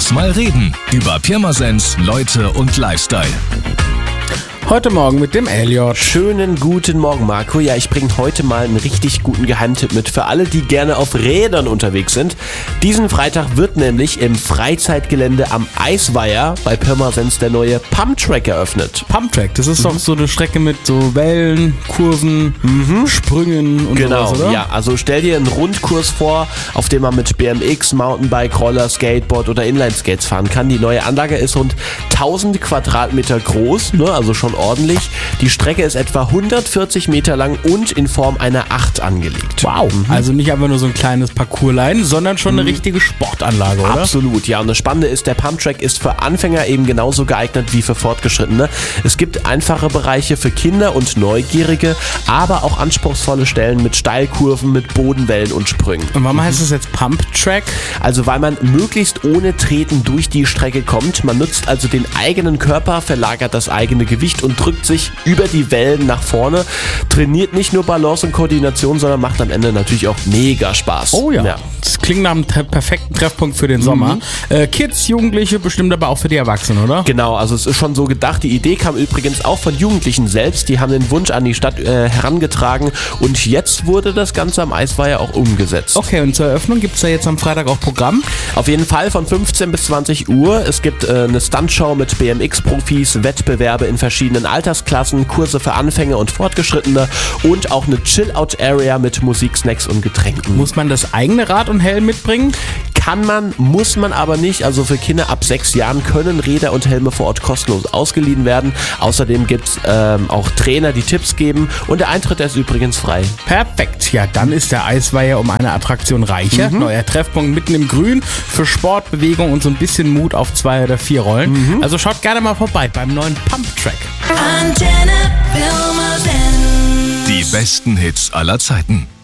Lass mal reden über Pirmasens, Leute und Lifestyle. Heute Morgen mit dem Elliot. Schönen guten Morgen, Marco. Ja, ich bringe heute mal einen richtig guten Geheimtipp mit für alle, die gerne auf Rädern unterwegs sind. Diesen Freitag wird nämlich im Freizeitgelände am Eisweiher bei Pirmasens der neue Pumptrack eröffnet. Pumptrack, das ist doch so eine Strecke mit so Wellen, Kurven, Sprüngen und Genau, sowas, oder? ja, also stell dir einen Rundkurs vor, auf dem man mit BMX, Mountainbike, Roller, Skateboard oder Inline-Skates fahren kann. Die neue Anlage ist rund 1000 Quadratmeter groß, ne, also schon ordentlich. Die Strecke ist etwa 140 Meter lang und in Form einer 8 angelegt. Wow, also nicht einfach nur so ein kleines Parcourslein, sondern schon eine richtige Sportanlage, oder? Absolut, ja. Und das Spannende ist, der Pumptrack ist für Anfänger eben genauso geeignet wie für Fortgeschrittene. Es gibt einfache Bereiche für Kinder und Neugierige, aber auch anspruchsvolle Stellen mit Steilkurven, mit Bodenwellen und Sprüngen. Und warum heißt es jetzt Pumptrack? Also weil man möglichst ohne Treten durch die Strecke kommt. Man nutzt also den eigenen Körper, verlagert das eigene Gewicht und drückt sich über die Wellen nach vorne. Trainiert nicht nur Balance und Koordination, sondern macht am Ende natürlich auch mega Spaß. Oh ja, das klingt nach einem perfekten Treffpunkt für den Sommer. Kids, Jugendliche, bestimmt aber auch für die Erwachsenen, oder? Genau, also es ist schon so gedacht. Die Idee kam übrigens auch von Jugendlichen selbst. Die haben den Wunsch an die Stadt herangetragen und jetzt wurde das Ganze am Eisweiher auch umgesetzt. Okay, und zur Eröffnung gibt es da jetzt am Freitag auch Programm? Auf jeden Fall von 15 bis 20 Uhr. Es gibt eine Stuntshow mit BMX-Profis, Wettbewerbe in verschiedenen Altersklassen, Kurse für Anfänger und Fortgeschrittene und auch eine Chill-Out-Area mit Musik, Snacks und Getränken. Muss man das eigene Rad und Helm mitbringen? Kann man, muss man aber nicht. Also für Kinder ab 6 Jahren können Räder und Helme vor Ort kostenlos ausgeliehen werden. Außerdem gibt es auch Trainer, die Tipps geben und der Eintritt ist übrigens frei. Perfekt, ja, dann ist der Eisweiher um eine Attraktion reicher. Neuer Treffpunkt mitten im Grün für Sport, Bewegung und so ein bisschen Mut auf 2 oder 4 Rollen. Also schaut gerne mal vorbei beim neuen Pumptrack. Die besten Hits aller Zeiten.